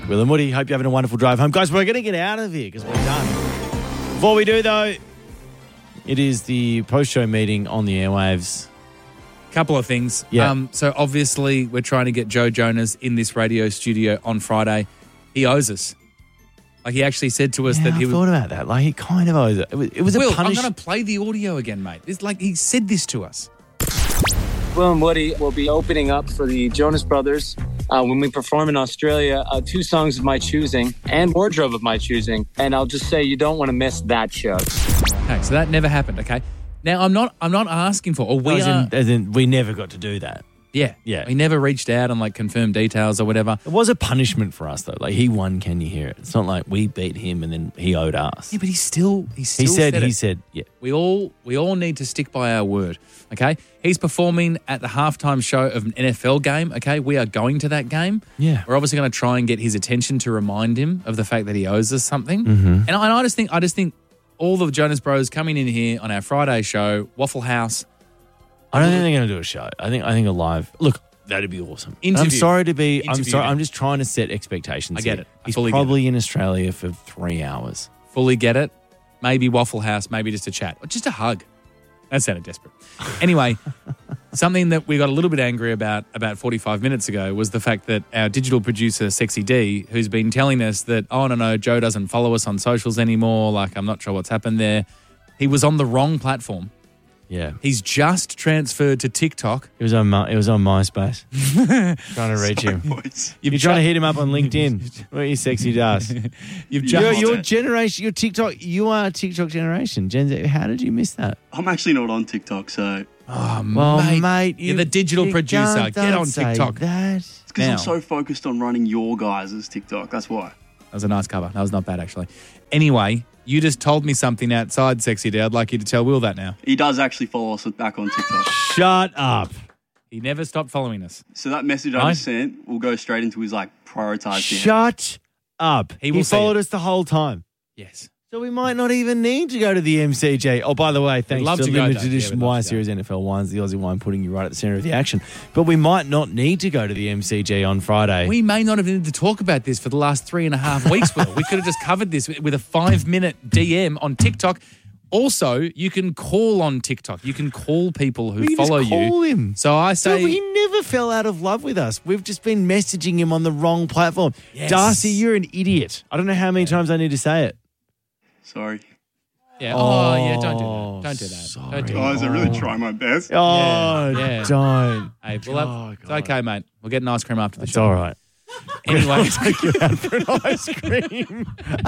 Will and Woody. Hope you're having a wonderful drive home. Guys, we're going to get out of here because we're done. Before we do, though, it is the post-show meeting on the airwaves. Couple of things. Yeah. So obviously we're trying to get Joe Jonas in this radio studio on Friday. He owes us. Like he actually said to us that he I thought about that. Like he kind of owes it. It was Will, a punish. I'm going to play the audio again, mate. It's like he said this to us. Will and Woody will be opening up for the Jonas Brothers when we perform in Australia. 2 songs of my choosing and wardrobe of my choosing. And I'll just say you don't want to miss that show. Okay, so that never happened, okay? Now, I'm not asking for, or we as in, we never got to do that. Yeah. We never reached out and like confirmed details or whatever. It was a punishment for us though. Like he won. Can you hear it? It's not like we beat him and then he owed us. Yeah, but he still He said said, yeah. We all need to stick by our word, okay? He's performing at the halftime show of an NFL game, okay? We are going to that game. Yeah. We're obviously going to try and get his attention to remind him of the fact that he owes us something. Mm-hmm. And I just think all the Jonas Bros coming in here on our Friday show, Waffle House. I don't think they're going to do a show. I think a live. Look, that'd be awesome. Interview. I'm sorry to be. I'm Interview sorry. him. I'm just trying to set expectations. I get here. it. I He's fully get probably in Australia for 3 hours. Fully get it. Maybe Waffle House, maybe just a chat. Or just a hug. That sounded desperate. Anyway, something that we got a little bit angry about 45 minutes ago was the fact that our digital producer, Sexy D, who's been telling us that, oh, no, Joe doesn't follow us on socials anymore. Like, I'm not sure what's happened there. He was on the wrong platform. Yeah. He's just transferred to TikTok. It was on MySpace. Trying to reach him. You're trying to hit him up on LinkedIn. What are you sexy does? Your generation, your TikTok, you are a TikTok generation. Gen Z, how did you miss that? I'm actually not on TikTok, so... Oh, well, mate, you're the digital producer. Get on TikTok. It's because I'm so focused on running your guys' TikTok. That's why. That was a nice cover. That was not bad, actually. Anyway, you just told me something outside, Sexy D. I'd like you to tell Will that now. He does actually follow us back on TikTok. Shut up. He never stopped following us. So that message I just sent will go straight into his, prioritized... Shut up. He followed us the whole time. Yes. So we might not even need to go to the MCG. Oh, by the way, thanks to limited edition wine series NFL wines, the Aussie wine putting you right at the centre of the action. But we might not need to go to the MCG on Friday. We may not have needed to talk about this for the last 3.5 weeks, Will. We could have just covered this with a 5-minute DM on TikTok. Also, you can call on TikTok. You can call people who follow you. Call him. So I say... So he never fell out of love with us. We've just been messaging him on the wrong platform. Yes. Darcy, you're an idiot. I don't know how many times I need to say it. Sorry. Yeah. Oh, yeah, don't do that. Don't do that. Sorry. Don't do Guys, I really try my best. Oh, Yeah. don't. Hey, it's okay, mate. We'll get an ice cream after the It's show. all right. Anyway, I'll take you out for an ice cream.